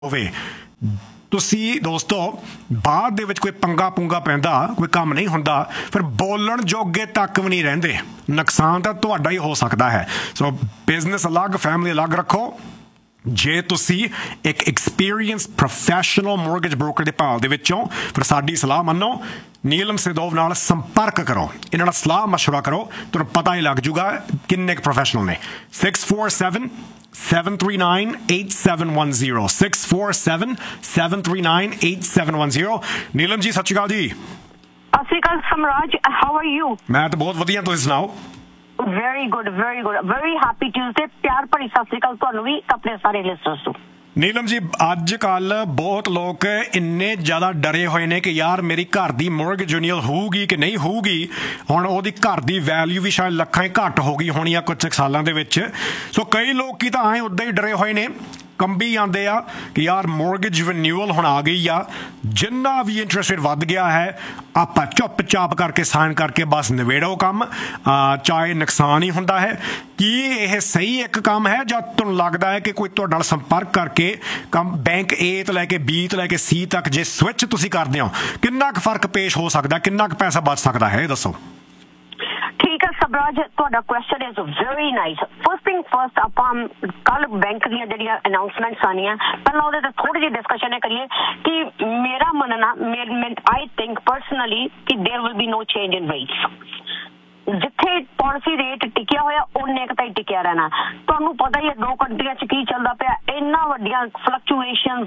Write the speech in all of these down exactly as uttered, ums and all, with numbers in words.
ਹੋਵੇ। ਤੁਸੀਂ ਦੋਸਤੋ ਬਾਅਦ ਦੇ ਵਿੱਚ ਕੋਈ ਪੰਗਾ ਪੁੰਗਾ ਪੈਂਦਾ, ਕੋਈ ਕੰਮ ਨਹੀਂ ਹੁੰਦਾ, ਫਿਰ ਬੋਲਣ ਜੋਗੇ ਤੱਕ ਵੀ ਨਹੀਂ ਰਹਿੰਦੇ। ਨੁਕਸਾਨ ਤਾਂ ਤੁਹਾਡਾ ਹੀ ਹੋ ਸਕਦਾ ਹੈ। ਸੋ ਬਿਜ਼ਨਸ ਅਲੱਗ, ਫੈਮਿਲੀ ਅਲੱਗ ਰੱਖੋ। ਜੇ ਤੁਸੀਂ ਇੱਕ ਐਕਸਪੀਰੀਅੰਸ ਪ੍ਰੋਫੈਸ਼ਨਲ ਮੋਰਗੇਜ ਬ੍ਰੋਕਰ ਦੇ ਭਾਲ ਦੇ ਵਿੱਚੋਂ, ਫਿਰ ਸਾਡੀ ਸਲਾਹ ਮੰਨੋ, ਨੀਲਮ ਸਿਦੋਵ ਨਾਲ ਸੰਪਰਕ ਕਰੋ, ਇਹਨਾਂ ਨਾਲ ਸਲਾਹ ਮਸ਼ਵਰਾ ਕਰੋ, ਤੁਹਾਨੂੰ ਪਤਾ ਹੀ ਲੱਗ ਜੂਗਾ ਕਿੰਨੇ ਕੁ ਪ੍ਰੋਫੈਸ਼ਨਲ ਨੇ। Six four seven seven three nine eight seven one zero six four seven seven three nine eight seven one zero। Neelam ji, ਸਤਿ ਸ਼੍ਰੀ ਅਕਾਲ ਜੀ। ਸਤਿ ਸ਼੍ਰੀ ਅਕਾਲ ਸਮਰਾਜ, ਹਾਊ ਆਰ ਯੂ? ਮੈਂ ਤਾਂ ਬਹੁਤ ਵਧੀਆ, ਤੁਸੀਂ ਸੁਣਾਓ? Very good very good very happy Tuesday. ਪਿਆਰ ਭਰੀ ਸਤਿ ਸ਼੍ਰੀ ਅਕਾਲ ਤੁਹਾਨੂੰ ਵੀ, ਆਪਣੇ ਸਾਰੇ ਲਿਸਨਰਸ ਨੂੰ। ਨੀਲਮ ਜੀ, ਅੱਜ ਕੱਲ੍ਹ ਬਹੁਤ ਲੋਕ ਇੰਨੇ ਜ਼ਿਆਦਾ ਡਰੇ ਹੋਏ ਨੇ ਕਿ ਯਾਰ ਮੇਰੀ ਘਰ ਦੀ ਮੋਰਗੇਜ ਰਿਨਿਊਅਲ ਹੋਊਗੀ ਕਿ ਨਹੀਂ ਹੋਊਗੀ। ਹੁਣ ਉਹਦੀ ਘਰ ਦੀ ਵੈਲਿਊ ਵੀ ਸ਼ਾਇਦ ਲੱਖਾਂ ਹੀ ਘੱਟ ਹੋ ਗਈ ਹੋਣੀ ਆ ਕੁਝ ਸਾਲਾਂ ਦੇ ਵਿੱਚ। ਸੋ ਕਈ ਲੋਕ ਤਾਂ ਐਂ ਉੱਦਾਂ ਹੀ ਡਰੇ ਹੋਏ ਨੇ, ਕੰਬੀ ਜਾਂਦੇ ਆ ਕਿ ਯਾਰ ਮੋਰਗੇਜ ਰਿਨਿਊਅਲ ਹੁਣ ਆ ਗਈ ਆ, ਜਿੰਨਾ ਵੀ ਇੰਟਰਸਟ ਰੇਟ ਵੱਧ ਗਿਆ ਹੈ ਆਪਾਂ ਚੁੱਪ ਚਾਪ ਕਰਕੇ ਸਾਈਨ ਕਰਕੇ ਬਸ ਨਿਬੇੜੋ ਕੰਮ, ਚਾਹੇ ਨੁਕਸਾਨ ਹੀ ਹੁੰਦਾ ਹੈ। ਕੀ ਇਹ ਸਹੀ ਇੱਕ ਕੰਮ ਹੈ, ਜਾਂ ਤੁਹਾਨੂੰ ਲੱਗਦਾ ਹੈ ਕਿ ਕੋਈ ਤੁਹਾਡੇ ਨਾਲ ਸੰਪਰਕ ਕਰਕੇ ਕੰਮ ਬੈਂਕ ਏ ਤੋਂ ਲੈ ਕੇ ਬੀ ਤੋਂ ਲੈ ਕੇ ਸੀ ਤੱਕ ਜੇ ਸਵਿਚ ਤੁਸੀਂ ਕਰਦੇ ਹੋ, ਕਿੰਨਾ ਕੁ ਫਰਕ ਪੇਸ਼ ਹੋ ਸਕਦਾ, ਕਿੰਨਾ ਕੁ ਪੈਸਾ ਬਚ ਸਕਦਾ ਹੈ, ਇਹ ਦੱਸੋ। ਠੀਕ ਹੈ ਸਬਰਾਜ, ਤੁਹਾਡਾ question is very nice. First thing first, ਆਪਾਂ ਕੱਲ ਬੈਂਕ ਦੀਆਂ ਜਿਹੜੀਆਂ ਅਨਾਉਂਸਮੈਂਟਸ ਆਉਣੀਆਂ, ਪਹਿਲਾਂ ਉਹਦੇ ਤੇ ਥੋੜੀ ਜਿਹੀ ਡਿਸਕਸ਼ਨ ਕਰੀਏ ਕਿ ਮੇਰਾ ਮੰਨਣਾ, ਆਈ ਥਿੰਕ ਪਰਸਨਲੀ ਕਿ ਦੇयर will be no change in rates. ਜਿੱਥੇ ਪਾਲਿਸੀ ਰੇਟ ਟਿਕਿਆ ਹੋਇਆ ਉਹਨੇ ਕੁ ਤਾਂ ਹੀ ਟਿਕਿਆ ਰਹਿਣਾ। ਤੁਹਾਨੂੰ ਪਤਾ ਹੀ ਹੈ ਦੋ ਕੰਟਰੀਆਂ 'ਚ ਕੀ ਚੱਲਦਾ ਪਿਆ, ਇੰਨਾ ਵੱਡੀਆਂ ਫਲਕਚੁਏਸ਼ਨਸ,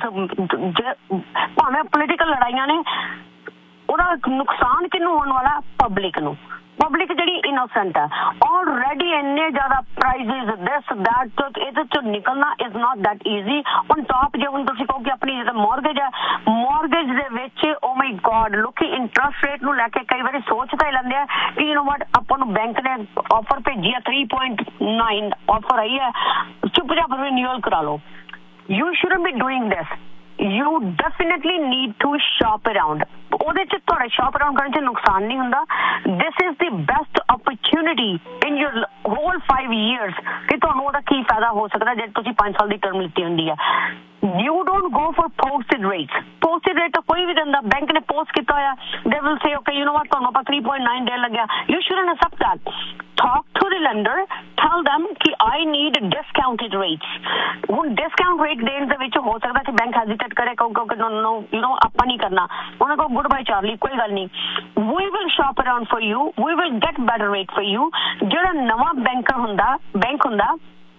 ਭਾਵੇਂ ਪੋਲੀਟੀਕਲ ਲੜਾਈਆਂ ਨੇ, ਉਹਦਾ ਨੁਕਸਾਨ ਕਿਹਨੂੰ ਹੋਣ ਵਾਲਾ? ਪਬਲਿਕ ਨੂੰ। ਪਬਲਿਕ ਜਿਹੜੀ ਇਨੋਸੈਂਟ ਹੈ, ਆਲਰੇਡੀ ਇੰਨੇ ਜ਼ਿਆਦਾ ਪ੍ਰਾਈਸਿਸ ਦਿਸ ਦੈਟ, ਇਹਦੇ ਚੋਂ ਨਿਕਲਣਾ is not that easy. On top ਜੇ ਹੁਣ ਤੁਸੀਂ ਕਹੋ ਕਿ ਆਪਣੀ ਜਿਹੜਾ ਮੋਰਗੇਜ ਹੈ, ਮੋਰਗੇਜ ਦੇ ਵਿੱਚ ਓ ਮਾਈ ਗॉड, ਲੋਕੀ ਇੰਟਰਸਟ ਰੇਟ ਨੂੰ ਲੈ ਕੇ ਕਈ ਵਾਰੀ ਸੋਚ ਤਾਂ ਹੀ ਲੈਂਦੇ ਆ ਕਿ ਯੂ ਨੋ ਵਾਟ, ਆਪਾਂ ਨੂੰ ਬੈਂਕ ਨੇ ਆਫਰ ਭੇਜੀ ਆ ਥ੍ਰੀ ਪੁਆਇੰਟ ਨਾਈਨ ਆਫਰ ਆਈ ਹੈ, ਚੁੱਪ-ਚਾਪ ਰਿਨਿਊਅਲ ਕਰਾ ਲਓ। You shouldn't B doing this. You definitely need to shop around. ਉਹਦੇ 'ਚ ਤੁਹਾਡੇ ਸ਼ਾਪ ਅਰਾਊਂਡ ਕਰਨ 'ਚ ਨੁਕਸਾਨ ਨਹੀਂ ਹੁੰਦਾ। This is the best opportunity in your hole five years ਕਿ ਤੁਹਾਨੂੰ ਉਹਦਾ ਕੀ ਫਾਇਦਾ ਹੋ ਸਕਦਾ ਜੇ ਤੁਸੀਂ ਪੰਜ ਸਾਲ ਦੀ ਟਰਮ ਲਿੱਤੀ ਹੁੰਦੀ ਹੈ। You don't go for posted rates. Posted rate ਤਾਂ ਕੋਈ ਵੀ ਦਿੰਦਾ, ਬੈਂਕ ਨੇ ਪੋਸਟ ਕੀਤਾ ਹੋਇਆ, they will say okay you know ਵਾਟ, ਤੁਹਾਨੂੰ ਆਪਾਂ ਥ੍ਰੀ ਪੁਆਇੰਟ ਨਾਈਨ ਦੇਣ ਲੱਗਿਆ, you shouldn't accept that. Talk to the lander, tile them ਕਿ ਆਈ ਨੀਡ ਡਿਸਕਾਊਂਟਡ ਰੇਟਸ। ਹੁਣ ਡਿਸਕਾਊਂਟ ਰੇਟ ਦੇਣ ਦੇ ਵਿੱਚ ਹੋ ਸਕਦਾ ਕਿ ਬੈਂਕ ਹੈਜ਼ੀਟੇਟ ਕਰੇ, ਕਹੂਗਾ ਨੋ ਨੋ ਯੂ ਨੋ ਆਪਾਂ ਨਹੀਂ ਕਰਨਾ, ਉਹਨਾਂ ਕੋਲ ਗੁੱਡ ਬਾਈ ਚਾਰਲੀ, ਕੋਈ ਗੱਲ ਨਹੀਂ, we will shop around for you, we will get better rate for you. ਜਿਹੜਾ ਨਵਾਂ ਬੈਂਕਰ ਹੁੰਦਾ, ਬੈਂਕ ਹੁੰਦਾ,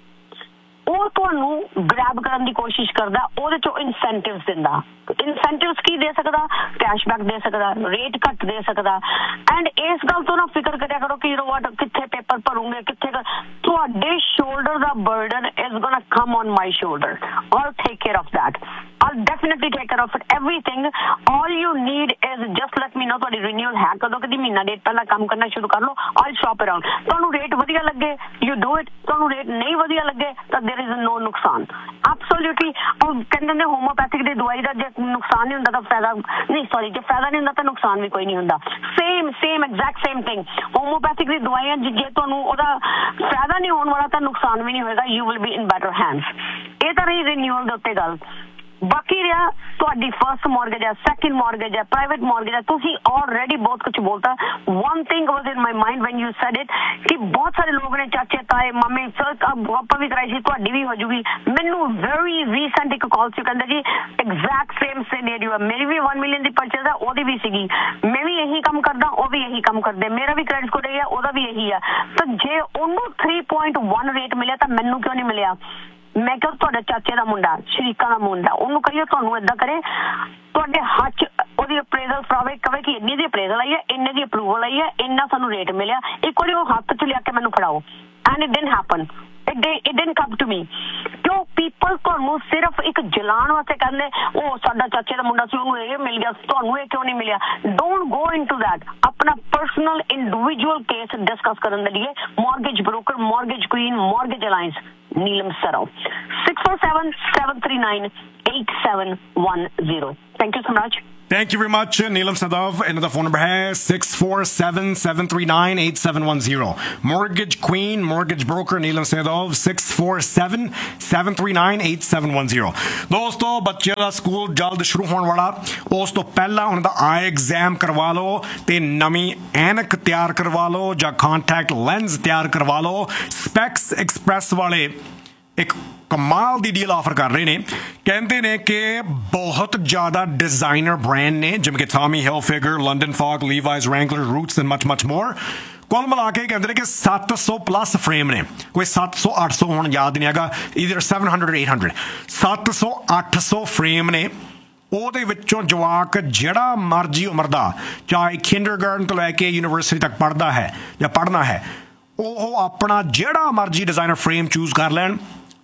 ਉਹ ਤੁਹਾਨੂੰ ਗ੍ਰੈਬ ਕਰਨ ਦੀ ਕੋਸ਼ਿਸ਼ ਕਰਦਾ, ਉਹਦੇ ਚੋਂ ਇਨਸੈਂਟਿਵਸ ਦਿੰਦਾ। ਇਨਸੈਂਟਿਵਸ ਕੀ ਦੇ ਸਕਦਾ? ਕੈਸ਼ਬੈਕ ਦੇ ਸਕਦਾ, ਰੇਟ ਘੱਟ ਦੇ ਸਕਦਾ। ਐਂਡ ਇਸ ਗੱਲ ਤੋਂ ਨਾ ਫਿਕਰ ਕਰਿਆ ਕਰੋ ਕਿ ਯੂ ਨੋ ਵਾਟ, ਕਿੱਥੇ ਪੇਪਰ ਭਰੂਗੇ, ਕਿੱਥੇ ਤੁਹਾਡੇ shoulder the burden is ਗੋਣਾ come on my shoulder. All take care of that. I'll definitely take care of it, everything. All you need is just let me know ਤੁਹਾਡੀ renewal ਹੈ ਕਦੋਂ, ਕਦੀ ਮਹੀਨਾ date ਪਹਿਲਾਂ ਕੰਮ ਕਰਨਾ ਸ਼ੁਰੂ ਕਰ ਲਓ। I'll shop around। ਤੁਹਾਨੂੰ ਰੇਟ ਵਧੀਆ ਲੱਗੇ you do it, ਤੁਹਾਨੂੰ ਰੇਟ ਨਹੀਂ ਵਧੀਆ ਲੱਗੇ ਤਾਂ there is no ਨੁਕਸਾਨ। Absolutely। ਉਹ ਕਹਿੰਦੇ ਨੇ ਹੋਮੋਪੈਥਿਕ ਦੀ ਦਵਾਈ ਦਾ ਜੇ ਨੁਕਸਾਨ ਨਹੀਂ ਹੁੰਦਾ ਤਾਂ ਫਾਇਦਾ ਨਹੀਂ, ਸੌਰੀ, ਜੇ ਫਾਇਦਾ ਨਹੀਂ ਹੁੰਦਾ ਤਾਂ ਨੁਕਸਾਨ ਵੀ ਕੋਈ ਨਹੀਂ ਹੁੰਦਾ। Same same exact same thing. Homeopathic ਦੀ ਦਵਾਈਆਂ ਜੇ ਤੁਹਾਨੂੰ ਉਹਦਾ ਫਾਇਦਾ ਨਹੀਂ ਹੋਣ ਵਾਲਾ ਤਾਂ ਨੁਕਸਾਨ ਵੀ ਨਹੀਂ ਹੋਏਗਾ। You will be in better hands। ਇਹ ਤਾਂ ਰਹੀ ਰਿਨਿਊਅਲ ਦੇ ਉੱਤੇ ਗੱਲ। ਬਾਕੀ ਰਿਹਾ ਤੁਹਾਡੀ ਫਸਟ ਮੋਰਗੇਜ ਹੈ, ਸੈਕਿੰਡ ਮੋਰਗੇਜ ਹੈ, ਪ੍ਰਾਈਵੇਟ ਮੋਰਗੇਜ ਹੈ, ਤੁਸੀਂ ਆਲਰੇਡੀ ਬਹੁਤ ਕੁਝ ਬੋਲਤਾ। One thing was in my mind when you said it ਕਿ ਬਹੁਤ ਸਾਰੇ ਲੋਕ ਨੇ, ਚਾਚੇ ਤਾਏ ਮਾਮੇ, ਆਪਾਂ ਵੀ ਕਰਾਈ ਸੀ, ਤੁਹਾਡੀ ਵੀ ਹੋ ਜੂਗੀ। ਮੈਨੂੰ ਵੈਰੀ ਰੀਸੈਂਟ ਇੱਕ ਕਾਲ ਸੀ, ਕਹਿੰਦੇ ਜੀ ਐਗਜ਼ੈਕਟ ਸੇਮ ਸਿਨੈਰੀਓ ਹੈ, ਮੇਰੀ ਵੀ ਵਨ ਮਿਲੀਅਨ ਦੀ ਪਰਚੇਜ਼ ਹੈ, ਉਹਦੀ ਵੀ ਸੀਗੀ, ਮੈਂ ਵੀ ਇਹੀ ਕੰਮ ਕਰਦਾ, ਉਹ ਵੀ ਇਹੀ ਕੰਮ ਕਰਦੇ, ਮੇਰਾ ਵੀ ਕ੍ਰੈਡਿਟ ਸਕੋਰ ਇਹੀ ਹੈ, ਉਹਦਾ ਵੀ ਇਹੀ ਹੈ, ਤਾਂ ਜੇ ਉਹਨੂੰ ਥ੍ਰੀ ਪੁਆਇੰਟ ਵਨ ਰੇਟ ਮਿਲਿਆ ਤਾਂ ਮੈਨੂੰ ਕਿਉਂ ਨਹੀਂ ਮਿਲਿਆ? ਮੈਂ ਕਿਹਾ ਤੁਹਾਡੇ ਚਾਚੇ ਦਾ ਮੁੰਡਾ, ਸ਼ਰੀਕਾਂ ਦਾ ਮੁੰਡਾ, ਉਹਨੂੰ ਕਹੀਏ ਤੁਹਾਨੂੰ ਏਦਾਂ ਕਰੇ, ਤੁਹਾਡੇ ਹੱਥ 'ਚ ਉਹਦੀ ਅਪਰੇਜ਼ਲ ਫੜਾਵੇ, ਕਵੇ ਕਿ ਇੰਨੀ ਦੀ ਅਪਰੇਜ਼ਲ ਆਈ ਹੈ, ਇੰਨੇ ਦੀ ਅਪਰੂਵਲ ਆਈ ਹੈ, ਇੰਨਾ ਸਾਨੂੰ ਰੇਟ ਮਿਲਿਆ, ਇੱਕ ਵਾਰੀ ਉਹ ਹੱਥ 'ਚ ਲਿਆ ਕੇ ਮੈਨੂੰ ਫੜਾਓ। And it didn't happen, it it didn't come to me. ਕਿਉਂ? ਪੀਪਲ ਤੁਹਾਨੂੰ ਸਿਰਫ ਇੱਕ ਜਲਾਉਣ ਵਾਸਤੇ ਕਹਿੰਦੇ, ਉਹ ਸਾਡਾ ਚਾਚੇ ਦਾ ਮੁੰਡਾ ਸੀ, ਉਹਨੂੰ ਇਹ ਮਿਲ ਗਿਆ, ਤੁਹਾਨੂੰ ਇਹ ਕਿਉਂ ਨਹੀਂ ਮਿਲਿਆ? Don't go into that. ਆਪਣਾ ਪਰਸਨਲ ਇੰਡੀਵਿਜੂਅਲ ਕੇਸ ਡਿਸਕਸ ਕਰਨ ਦੇ ਲਈ mortgage broker, mortgage Queen, mortgage alliance, Neelam ਸਰੋਵ, six four seven seven three nine eight seven one zero। Thank you so much। Thank you very much, Neelam Sadov. Another phone number है six four seven, seven three nine, eight seven one zero. Mortgage Queen, mortgage broker Neelam Sadov, six four seven, seven three nine, eight seven one zero. दोस्तों बच्चे ਦਾ school ਜਲਦ ਸ਼ੁਰੂ ਹੋਣ ਵਾਲਾ ਉਸ ਤੋਂ ਪਹਿਲਾਂ ਉਹਨਾਂ ਦਾ ਆਈ ਐਗਜ਼ਾਮ ਕਰਵਾ ਲਓ ਤੇ ਨਵੀਂ ਐਨਕ ਤਿਆਰ ਕਰਵਾ ਲਓ ਜਾਂ ਕੰਟੈਕਟ ਲੈਂਸ ਤਿਆਰ ਕਰਵਾ ਲਓ ਸਪੈਕਸ ਐਕਸਪ੍ਰੈਸ ਵਾਲੇ ਇੱਕ ਕਮਾਲ ਦੀ ਡੀਲ ਆਫਰ ਕਰ ਰਹੇ ਨੇ ਕਹਿੰਦੇ ਨੇ ਕਿ ਬਹੁਤ ਜ਼ਿਆਦਾ ਡਿਜ਼ਾਈਨਰ ਬ੍ਰਾਂਡ ਨੇ ਜਿਵੇਂ ਕਿ ਟਾਮੀ ਹਿਲਫਿਗਰ London fog ਲੀਵਾਈਜ਼ Wrangler roots and much much ਮੋਰ ਕੁੱਲ ਮਿਲਾ ਕੇ ਕਹਿੰਦੇ ਨੇ ਕਿ ਸੱਤ ਸੌ ਪਲੱਸ ਫਰੇਮ ਨੇ ਕੋਈ ਸੱਤ ਸੌ ਅੱਠ ਸੌ ਹੁਣ ਯਾਦ ਨਹੀਂ ਹੈਗਾ either seven hundred eight hundred ਸੱਤ ਸੌ ਅੱਠ ਸੌ ਫਰੇਮ ਨੇ ਉਹਦੇ ਵਿੱਚੋਂ ਜਵਾਕ ਜਿਹੜਾ ਮਰਜ਼ੀ ਉਮਰ ਦਾ ਚਾਹੇ ਕਿੰਡਰਗਾਰਟਨ ਤੋਂ ਲੈ ਕੇ ਯੂਨੀਵਰਸਿਟੀ ਤੱਕ ਪੜ੍ਹਦਾ ਹੈ ਜਾਂ ਪੜ੍ਹਨਾ ਹੈ ਉਹ ਆਪਣਾ ਜਿਹੜਾ ਮਰਜ਼ੀ ਡਿਜ਼ਾਈਨਰ ਫਰੇਮ ਚੂਜ਼ ਕਰ ਲੈਣ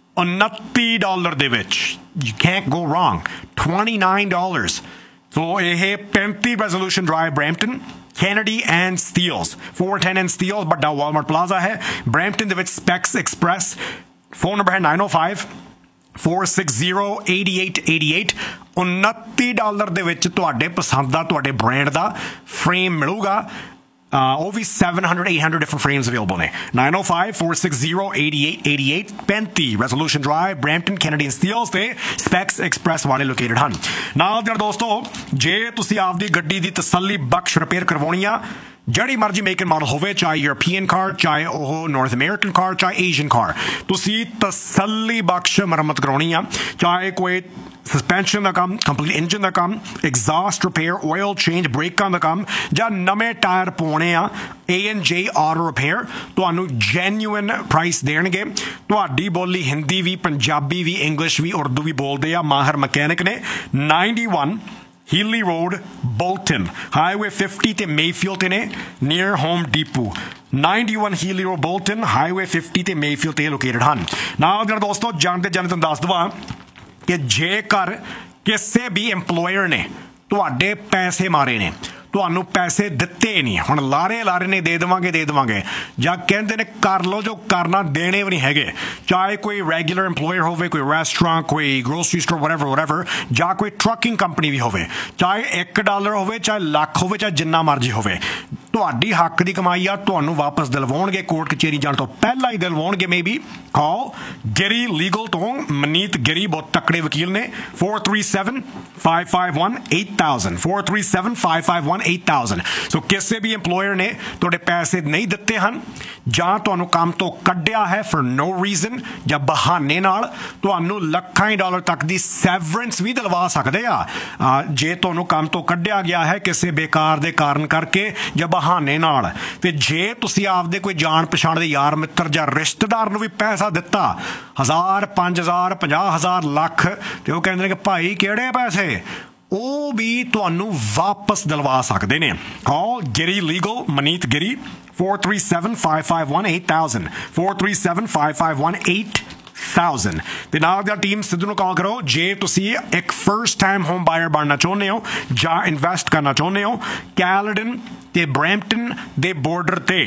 ਉਨੱਤੀ ਡਾਲਰ ਦੇ ਵਿੱਚ you can't go wrong twenty-nine dollars so ਇਹ ਪੈਂਤੀ resolution drive Brampton Kennedy and Steeles four ten and Steeles ਵੱਡਾ Walmart Plaza ਹੈ Brampton ਦੇ ਵਿੱਚ Specs Express phone number ਹੈ nine oh five, four six zero, eight eight eight eight ਉਨੱਤੀ dollar ਦੇ ਵਿੱਚ ਤੁਹਾਡੇ ਪਸੰਦ ਦਾ ਤੁਹਾਡੇ ਬ੍ਰਾਂਡ ਦਾ ਫਰੇਮ ਮਿਲੂਗਾ Uh, O V seven hundred, eight hundred different frames available ne. nine oh five, four six zero, eight eight eight eight ਪੈਂਤੀ Resolution Drive, Brampton, Kennedy and Steeles ਤੇ Specs Express ਵਾਲੇ located ਹਨ ਨਾਲ ਦੇ ਦੋਸਤੋ ਜੇ ਤੁਸੀਂ ਆਪਦੀ ਗੱਡੀ ਦੀ ਤਸੱਲੀ ਬਖਸ਼ ਰਿਪੇਅਰ ਕਰਵਾਉਣੀ ਆ ਜਿਹੜੀ ਮਰਜ਼ੀ ਮੇਕ ਐਂਡ ਮਾਡਲ ਹੋਵੇ ਚਾਹੇ ਯੂਰਪੀਅਨ ਕਾਰ ਚਾਹੇ ਉਹ ਨਾਰਥ ਅਮਰੀਕਨ ਕਾਰ ਚਾਹੇ ਏਸ਼ੀਅਨ ਕਾਰ ਤੁਸੀਂ ਤਸੱਲੀ ਬਖਸ਼ ਮੁਰੰਮਤ ਕਰਾਉਣੀ ਆ ਚਾਹੇ ਕੋਈ ਸਸਪੈਂਸ਼ਨ ਦਾ ਕੰਮ ਕੰਪਲੀਟ ਇੰਜਨ ਦਾ ਕੰਮ ਐਗਜ਼ੌਸਟ ਰਿਪੇਅਰ ਆਇਲ ਚੇਂਜ ਬ੍ਰੇਕਾਂ ਦਾ ਕੰਮ ਜਾਂ ਨਵੇਂ ਟਾਇਰ ਪਾਉਣੇ ਆ ਏ ਐਂਡ ਜੇ ਆਟੋ ਰਿਪੇਅਰ ਤੁਹਾਨੂੰ ਜੈਨੂਇਨ ਪ੍ਰਾਈਸ ਦੇਣਗੇ ਤੁਹਾਡੀ ਬੋਲੀ ਹਿੰਦੀ ਵੀ ਪੰਜਾਬੀ ਵੀ ਇੰਗਲਿਸ਼ ਵੀ ਉਰਦੂ ਵੀ ਬੋਲਦੇ ਆ ਮਾਹਰ ਮਕੈਨਿਕ ਨੇ ninety-one Healy Road, Bolton, Highway fifty ਤੇ Mayfield ਤੇ ਨੇ near Home Depot. ninety-one Healy Road, Bolton, Highway fifty ਤੇ Mayfield ਤੇ ਲੋਕੇਟਡ ਹਨ ਨਾਲ ਜਿਹੜਾ ਦੋਸਤੋ ਜਾਣਦੇ ਜਾਣਦੇ ਤੁਹਾਨੂੰ ਦੱਸ ਦਵਾਂ ਕਿ ਜੇਕਰ ਕਿਸੇ ਵੀ EMPLOYER ਨੇ ਤੁਹਾਡੇ ਪੈਸੇ ਮਾਰੇ ਨੇ ਤੁਹਾਨੂੰ ਪੈਸੇ ਦਿੱਤੇ ਨਹੀਂ ਹੁਣ ਲਾਰੇ ਲਾਰੇ ਨੇ ਦੇ ਦੇਵਾਂਗੇ ਦੇ ਦੇਵਾਂਗੇ ਜਾਂ ਕਹਿੰਦੇ ਨੇ ਕਰ ਲਓ ਜੋ ਕਰਨਾ ਦੇਣੇ ਵੀ ਨਹੀਂ ਹੈਗੇ ਚਾਹੇ ਕੋਈ ਰੈਗੂਲਰ EMPLOYER ਹੋਵੇ ਕੋਈ ਰੈਸਟੋਰੈਂਟ ਕੋਈ ਗਰੋਸਰੀ ਸਟੋਰ ਵਟਐਵਰ ਵਟਐਵਰ ਜਾਂ ਕੋਈ ਟਰੱਕਿੰਗ ਕੰਪਨੀ ਵੀ ਹੋਵੇ ਚਾਹੇ ਇੱਕ ਡਾਲਰ ਹੋਵੇ ਚਾਹੇ ਲੱਖ ਹੋਵੇ ਚਾਹੇ ਜਿੰਨਾ ਮਰਜ਼ੀ ਹੋਵੇ ਤੁਹਾਡੀ ਹੱਕ ਦੀ ਕਮਾਈ ਆ ਤੁਹਾਨੂੰ ਵਾਪਸ ਦਿਲਵਾਉਣਗੇ ਕੋਰਟ ਕਚੇਰੀ ਜਾਣ ਤੋਂ ਪਹਿਲਾਂ ਹੀ ਦਿਲਵਾਉਣਗੇ ਮੇਬੀ ਕਾਲ ਗਿਰੀ ਲੀਗਲ ਤੋਂ ਮਨੀਤ ਗਿਰੀ ਬਹੁਤ ਤਕੜੇ ਵਕੀਲ ਨੇ four three seven, five five one, eight thousand four three seven, five five one, eight thousand ਸੋ ਕਿਸੇ ਵੀ EMPLOYER ਨੇ ਤੁਹਾਡੇ ਪੈਸੇ ਨਹੀਂ ਦਿੱਤੇ ਹਨ ਜਾਂ ਤੁਹਾਨੂੰ ਕੰਮ ਤੋਂ ਕੱਢਿਆ ਹੈ ਫॉर no reason ਜਾਂ ਬਹਾਨੇ ਨਾਲ ਤੁਹਾਨੂੰ ਲੱਖਾਂ ਹੀ ਡਾਲਰ ਤੱਕ ਦੀ ਸੈਵਰੈਂਸ ਵੀ ਦਿਲਵਾ ਸਕਦੇ ਆ ਜੇ ਤੁਹਾਨੂੰ ਕੰਮ ਤੋਂ ਕੱਢਿਆ ਗਿਆ ਹੈ ਕਿਸੇ ਬੇਕਾਰ ਦੇ ਕਾਰਨ ਕਰਕੇ ਜਾਂ ਬਹਾਨੇ ਨਾਲ ਤੇ ਜੇ ਤੁਸੀਂ ਆਪਦੇ ਕੋਈ ਜਾਣ ਪਛਾਣ ਦੇ ਯਾਰ ਮਿੱਤਰ ਜਾਂ ਰਿਸ਼ਤੇਦਾਰ ਨੂੰ ਵੀ ਪੈਸਾ ਦਿੱਤਾ ਹਜ਼ਾਰ ਪੰਜ ਹਜ਼ਾਰ ਪੰਜਾਹ ਹਜ਼ਾਰ ਲੱਖ ਤੇ ਉਹ ਕਹਿੰਦੇ ਨੇ ਕਿ ਭਾਈ ਕਿਹੜੇ ਪੈਸੇ ਉਹ ਵੀ ਤੁਹਾਨੂੰ ਵਾਪਸ ਦਿਲਵਾ ਸਕਦੇ ਨੇ ਕਾਲ ਗਿਰੀ ਲੀਗਲ ਮਨੀਤ ਗਿਰੀ four three seven, five five one, eight thousand four three seven, five five one, eight thousand ਤੇ ਨਾਲ ਦੀ ਟੀਮ ਸਿੱਧੂ ਨੂੰ ਕਾਲ ਕਰੋ ਜੇ ਤੁਸੀਂ ਇੱਕ ਫਰਸਟ ਟਾਈਮ ਹੋਮ ਬਾਇਰ ਬਣਨਾ ਚਾਹੁੰਦੇ ਹੋ ਜਾਂ ਇਨਵੈਸਟ ਕਰਨਾ ਚਾਹੁੰਦੇ ਹੋ ਕੈਲਡਨ ਤੇ ਬ੍ਰੈਂਪਟਨ ਦੇ ਬਾਰਡਰ ਤੇ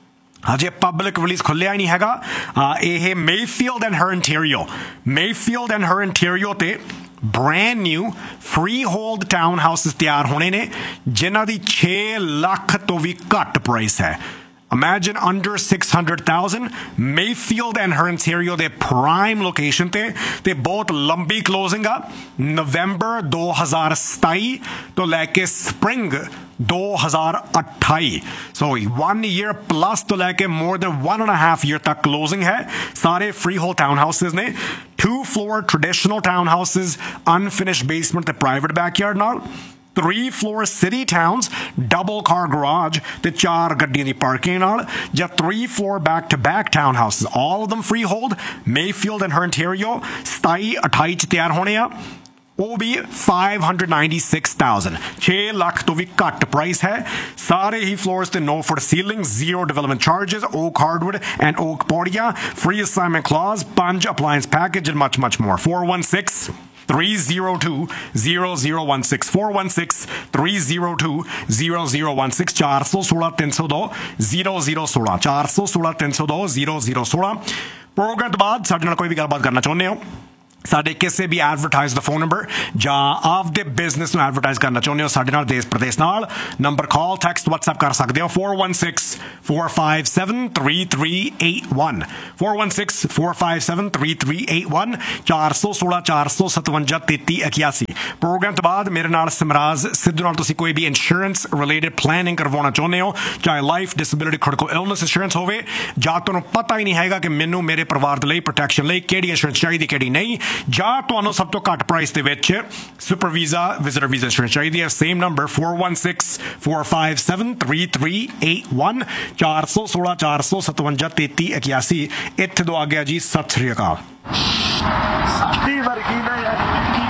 ਹਜੇ ਪਬਲਿਕ ਰਿਲੀਜ਼ ਖੁੱਲਿਆ ਹੀ ਨਹੀਂ ਹੈਗਾ ਇਹ ਮੇਫੀਲਡ ਐਂਡ ਹਰਇੰਟੀਰੀਓ ਮੇਫੀਲਡ ਐਂਡ ਹਰਇੰਟੀਰੀਓ ਤੇ brand new freehold townhouses ਤਿਆਰ ਹੋਣੇ ਨੇ ਜਿਨ੍ਹਾਂ ਦੀ ਛੇ ਲੱਖ ਤੋਂ ਵੀ ਘੱਟ ਪ੍ਰਾਈਸ ਹੈ Imagine under six hundred thousand Mayfield and Hernterio ਦੇ prime location ਤੇ ਤੇ ਬਹੁਤ ਲੰਬੀ closing ਆ November twenty seventeen ਤੋਂ ਲੈ ਕੇ spring twenty eighteen so one year plus ਤੋਂ ਲੈ ਕੇ more than one and a half year ਤੱਕ closing ਹੈ ਸਾਰੇ freehold townhouses ਨੇ two floor traditional townhouses unfinished basement ਤੇ private backyard ਨਾਲ three floor city towns double car garage ਤੇ ਚਾਰ ਗੱਡੀਆਂ ਦੀ parking ਨਾਲ ਜਾਂ three floor back to back townhouses all of them freehold Mayfield and Hernterio seventy eighteen ਚ ਤਿਆਰ ਹੋਣੇ ਆ ਉਹ ਵੀ five hundred ninety-six thousand six lakh ਤੋਂ ਵੀ ਘੱਟ ਪ੍ਰਾਈਸ ਹੈ ਸਾਰੇ ਹੀ floors ਤੇ no for ceiling zero development charges oak hardwood and oak ਪੌੜੀਆਂ free assignment clause ਪੰਜ appliance package and much much more four one six three zero two zero zero one six four one six three zero two zero zero one six four one six three zero two zero zero one six four one six three zero two zero zero one six programme ਤੋਂ ਬਾਅਦ ਸਾਡੇ ਨਾਲ ਕੋਈ ਵੀ ਗੱਲਬਾਤ ਕਰਨਾ ਚਾਹੁੰਦੇ ਹੋ ਸਾਡੇ ਕਿਸੇ ਵੀ ਐਡਵਰਟਾਈਜ਼ ਦਾ ਫੋਨ ਨੰਬਰ ਜਾਂ ਆਪਦੇ ਬਿਜ਼ਨਸ ਨੂੰ ਐਡਵਰਟਾਈਜ਼ ਕਰਨਾ ਚਾਹੁੰਦੇ ਹੋ ਸਾਡੇ ਨਾਲ ਦੇਸ਼ ਪ੍ਰਦੇਸ਼ ਨਾਲ ਨੰਬਰ ਕਾਲ ਟੈਕਸਟ WhatsApp ਕਰ ਸਕਦੇ ਹੋ four one six four five seven three three eight one four one six four five seven three three eight one ਚਾਰ ਸੌ ਸੋਲਾਂ ਚਾਰ ਸੌ ਸਤਵੰਜਾ ਤੇਤੀ ਇਕਿਆਸੀ ਪ੍ਰੋਗਰਾਮ ਤੋਂ ਬਾਅਦ ਮੇਰੇ ਨਾਲ ਸਿਮਰਾਜ ਸਿੱਧੂ ਨਾਲ ਤੁਸੀਂ ਕੋਈ ਵੀ ਇੰਸ਼ੋਰੈਂਸ ਰਿਲੇਟਡ ਪਲੈਨਿੰਗ ਕਰਵਾਉਣਾ ਚਾਹੁੰਦੇ ਹੋ ਚਾਹੇ life disability critical illness insurance ਹੋਵੇ ਜਾਂ ਤੁਹਾਨੂੰ ਪਤਾ ਹੀ ਨਹੀਂ ਹੈਗਾ ਕਿ ਮੈਨੂੰ ਮੇਰੇ ਪਰਿਵਾਰ ਦੇ ਲਈ ਪ੍ਰੋਟੈਕਸ਼ਨ ਲਈ ਕਿਹੜੀ ਇੰਸ਼ੋਰੈਂਸ ਚਾਹੀਦੀ ਕਿਹੜੀ ਨਹੀਂ ਜਾਂ ਤੁਹਾਨੂੰ ਸਭ ਤੋਂ ਘੱਟ ਪ੍ਰਾਈਸ ਦੇ ਵਿੱਚ super visa visitor visa insurance ਚਾਹੀਦੀ ਹੈ same number four one six four five seven three three eight one ਚਾਰ ਸੌ ਸੋਲਾਂ ਚਾਰ ਸੌ ਸਤਵੰਜਾ ਤੇਤੀ ਇਕਿਆਸੀ ਇੱਥੇ ਤੋਂ ਆ ਗਿਆ ਜੀ ਸਤਿ ਸ੍ਰੀ ਅਕਾਲ ਸਾਡੀ ਵਰਗੀ ਨਾ ਯਾਰ